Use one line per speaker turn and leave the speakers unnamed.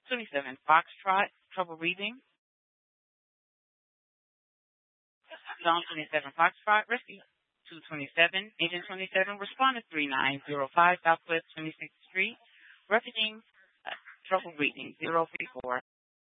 27 Foxtrot, trouble reading. Zone 27 Foxtrot, rescue 227, Engine 27, responded 3905 Southwest 26th Street, repeating trouble reading 034.